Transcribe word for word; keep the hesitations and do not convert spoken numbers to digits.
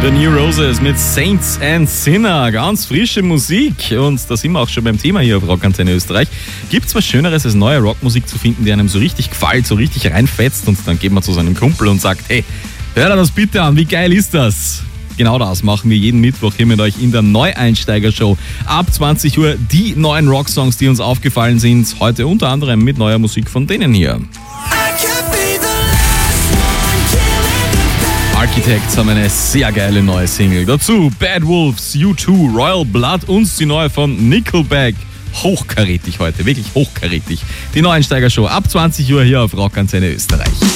The New Roses mit Saints and Sinner. Ganz frische Musik. Und da sind wir auch schon beim Thema hier auf Rockantenne Österreich. Gibt's was Schöneres, als neue Rockmusik zu finden, die einem so richtig gefällt, so richtig reinfetzt, und dann geht man zu seinem Kumpel und sagt, hey, hör dir das bitte an, wie geil ist das? Genau das machen wir jeden Mittwoch hier mit euch in der Neueinsteiger-Show. Ab zwanzig Uhr die neuen Rocksongs, die uns aufgefallen sind. Heute unter anderem mit neuer Musik von denen hier. Architects haben eine sehr geile neue Single. Dazu Bad Wolves, U zwei, Royal Blood und die neue von Nickelback. Hochkarätig heute, wirklich hochkarätig. Die Neueinsteiger-Show ab zwanzig Uhr hier auf Rockantenne Österreich.